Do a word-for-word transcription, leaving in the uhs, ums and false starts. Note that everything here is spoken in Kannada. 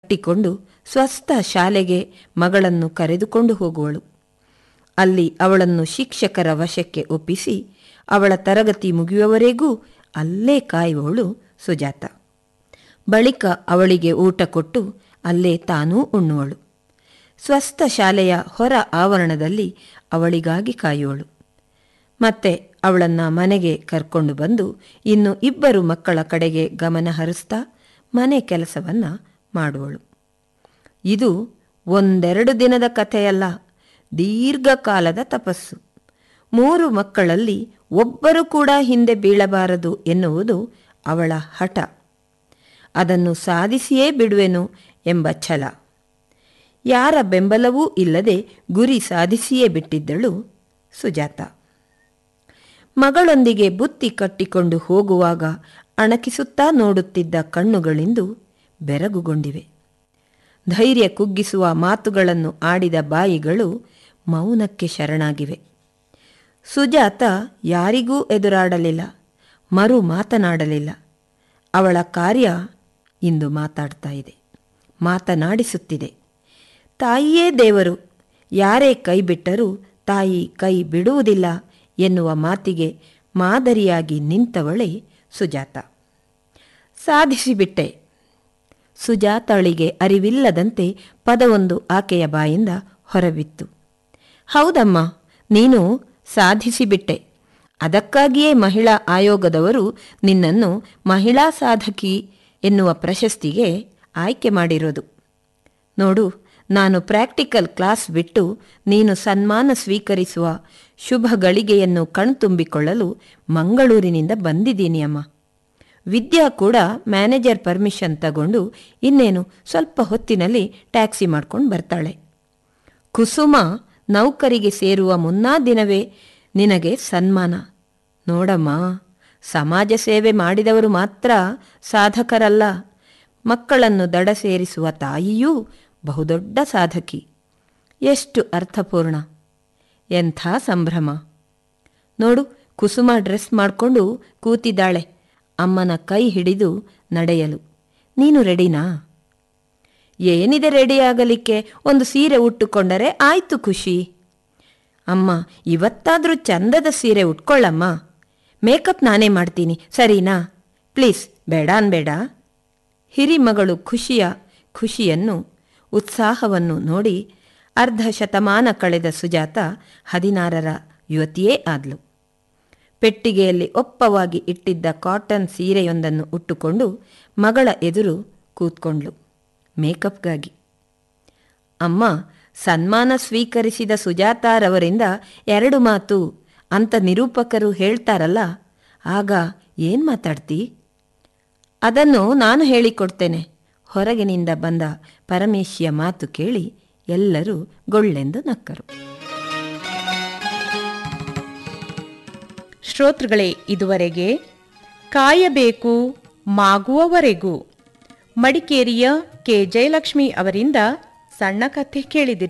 ಕಟ್ಟಿಕೊಂಡು ಸ್ವಸ್ಥ ಶಾಲೆಗೆ ಮಗಳನ್ನು ಕರೆದುಕೊಂಡು ಹೋಗುವಳು. ಅಲ್ಲಿ ಅವಳನ್ನು ಶಿಕ್ಷಕರ ವಶಕ್ಕೆ ಒಪ್ಪಿಸಿ ಅವಳ ತರಗತಿ ಮುಗಿಯುವವರೆಗೂ ಅಲ್ಲೇ ಕಾಯುವವಳು ಸುಜಾತ. ಬಳಿಕ ಅವಳಿಗೆ ಊಟ ಕೊಟ್ಟು ಅಲ್ಲೇ ತಾನೂ ಉಣ್ಣುವಳು. ಸ್ವಸ್ಥ ಶಾಲೆಯ ಹೊರ ಆವರಣದಲ್ಲಿ ಅವಳಿಗಾಗಿ ಕಾಯುವಳು. ಮತ್ತೆ ಅವಳನ್ನು ಮನೆಗೆ ಕರ್ಕೊಂಡು ಬಂದು ಇನ್ನು ಇಬ್ಬರು ಮಕ್ಕಳ ಕಡೆಗೆ ಗಮನ ಹರಿಸ್ತಾ ಮನೆ ಕೆಲಸವನ್ನು ಮಾಡುವಳು. ಇದು ಒಂದೆರಡು ದಿನದ ಕಥೆಯಲ್ಲ, ದೀರ್ಘಕಾಲದ ತಪಸ್ಸು. ಮೂರು ಮಕ್ಕಳಲ್ಲಿ ಒಬ್ಬರು ಕೂಡ ಹಿಂದೆ ಬೀಳಬಾರದು ಎನ್ನುವುದು ಅವಳ ಹಠ. ಅದನ್ನು ಸಾಧಿಸಿಯೇ ಬಿಡುವೆನು ಎಂಬ ಛಲ. ಯಾರ ಬೆಂಬಲವೂ ಇಲ್ಲದೆ ಗುರಿ ಸಾಧಿಸಿಯೇ ಬಿಟ್ಟಿದ್ದಳು ಸುಜಾತ. ಮಗಳೊಂದಿಗೆ ಬುತ್ತಿ ಕಟ್ಟಿಕೊಂಡು ಹೋಗುವಾಗ ಅಣಕಿಸುತ್ತಾ ನೋಡುತ್ತಿದ್ದ ಕಣ್ಣುಗಳಿಂದು ಬೆರಗುಗೊಂಡಿವೆ. ಧೈರ್ಯ ಕುಗ್ಗಿಸುವ ಮಾತುಗಳನ್ನು ಆಡಿದ ಬಾಯಿಗಳು ಮೌನಕ್ಕೆ ಶರಣಾಗಿವೆ. ಸುಜಾತ ಯಾರಿಗೂ ಎದುರಾಡಲಿಲ್ಲ, ಮರು ಮಾತನಾಡಲಿಲ್ಲ. ಅವಳ ಕಾರ್ಯ ಇಂದು ಮಾತಾಡ್ತಾ ಇದೆ, ಮಾತನಾಡಿಸುತ್ತಿದೆ. ತಾಯಿಯೇ ದೇವರು, ಯಾರೇ ಕೈ ಬಿಟ್ಟರೂ ತಾಯಿ ಕೈ ಬಿಡುವುದಿಲ್ಲ ಎನ್ನುವ ಮಾತಿಗೆ ಮಾದರಿಯಾಗಿ ನಿಂತವಳೇ ಸುಜಾತ. ಸಾಧಿಸಿಬಿಟ್ಟೆ. ಸುಜಾತಳಿಗೆ ಅರಿವಿಲ್ಲದಂತೆ ಪದವೊಂದು ಆಕೆಯ ಬಾಯಿಂದ ಹೊರಬಿತ್ತು. ಹೌದಮ್ಮ, ನೀನು ಸಾಧಿಸಿಬಿಟ್ಟೆ. ಅದಕ್ಕಾಗಿಯೇ ಮಹಿಳಾ ಆಯೋಗದವರು ನಿನ್ನನ್ನು ಮಹಿಳಾ ಸಾಧಕಿ ಎನ್ನುವ ಪ್ರಶಸ್ತಿಗೆ ಆಯ್ಕೆ ಮಾಡಿರೋದು. ನೋಡು, ನಾನು ಪ್ರಾಕ್ಟಿಕಲ್ ಕ್ಲಾಸ್ ಬಿಟ್ಟು ನೀನು ಸನ್ಮಾನ ಸ್ವೀಕರಿಸುವ ಶುಭ ಗಳಿಗೆಯನ್ನು ಕಣ್ತುಂಬಿಕೊಳ್ಳಲು ಮಂಗಳೂರಿನಿಂದ ಬಂದಿದ್ದೀನಿ ಅಮ್ಮ. ವಿದ್ಯಾ ಕೂಡ ಮ್ಯಾನೇಜರ್ ಪರ್ಮಿಷನ್ ತಗೊಂಡು ಇನ್ನೇನು ಸ್ವಲ್ಪ ಹೊತ್ತಿನಲ್ಲಿ ಟ್ಯಾಕ್ಸಿ ಮಾಡ್ಕೊಂಡು ಬರ್ತಾಳೆ. ಕುಸುಮ ನೌಕರಿಗೆ ಸೇರುವ ಮುನ್ನಾ ದಿನವೇ ನಿನಗೆ ಸನ್ಮಾನ. ನೋಡಮ್ಮ, ಸಮಾಜ ಸೇವೆ ಮಾಡಿದವರು ಮಾತ್ರ ಸಾಧಕರಲ್ಲ, ಮಕ್ಕಳನ್ನು ದಡ ಸೇರಿಸುವ ತಾಯಿಯೂ ಬಹುದೊಡ್ಡ ಸಾಧಕಿ. ಎಷ್ಟು ಅರ್ಥಪೂರ್ಣ, ಎಂಥ ಸಂಭ್ರಮ. ನೋಡು, ಕುಸುಮ ಡ್ರೆಸ್ ಮಾಡಿಕೊಂಡು ಕೂತಿದ್ದಾಳೆ ಅಮ್ಮನ ಕೈ ಹಿಡಿದು ನಡೆಯಲು. ನೀನು ರೆಡಿನಾ? ಏನಿದೆ ರೆಡಿಯಾಗಲಿಕ್ಕೆ, ಒಂದು ಸೀರೆ ಉಟ್ಟುಕೊಂಡರೆ ಆಯ್ತು ಖುಷಿ. ಅಮ್ಮ, ಇವತ್ತಾದರೂ ಚಂದದ ಸೀರೆ ಉಟ್ಕೊಳ್ಳಮ್ಮ. ಮೇಕಪ್ ನಾನೇ ಮಾಡ್ತೀನಿ, ಸರಿನಾ? ಪ್ಲೀಸ್, ಬೇಡ ಅನ್ಬೇಡ. ಹಿರಿಮಗಳು ಖುಷಿಯ ಖುಷಿಯನ್ನು ಉತ್ಸಾಹವನ್ನು ನೋಡಿ ಅರ್ಧ ಶತಮಾನ ಕಳೆದ ಸುಜಾತ ಹದಿನಾರರ ಯುವತಿಯೇ ಆದ್ಲು. ಪೆಟ್ಟಿಗೆಯಲ್ಲಿ ಒಪ್ಪವಾಗಿ ಇಟ್ಟಿದ್ದ ಕಾಟನ್ ಸೀರೆಯೊಂದನ್ನು ಉಟ್ಟುಕೊಂಡು ಮಗಳ ಎದುರು ಕೂತ್ಕೊಂಡ್ಳು ಮೇಕಪ್ಗಾಗಿ. ಅಮ್ಮ, ಸನ್ಮಾನ ಸ್ವೀಕರಿಸಿದ ಸುಜಾತಾರವರಿಂದ ಎರಡು ಮಾತು ಅಂತ ನಿರೂಪಕರು ಹೇಳ್ತಾರಲ್ಲ, ಆಗ ಏನು ಮಾತಾಡ್ತಿ? ಅದನ್ನು ನಾನು ಹೇಳಿಕೊಡ್ತೇನೆ. ಹೊರಗಿನಿಂದ ಬಂದ ಪರಮೇಶಿಯ ಮಾತು ಕೇಳಿ ಎಲ್ಲರೂ ಗೊಳ್ಳೆಂದು ನಕ್ಕರು. ಶ್ರೋತೃಗಳೇ, ಇದುವರೆಗೆ ಕಾಯಬೇಕು ಮಾಗುವವರೆಗೂ ಮಡಿಕೇರಿಯ ಕೆ ಜಯಲಕ್ಷ್ಮಿ ಅವರಿಂದ ಸಣ್ಣ ಕಥೆ ಕೇಳಿದಿರಿ.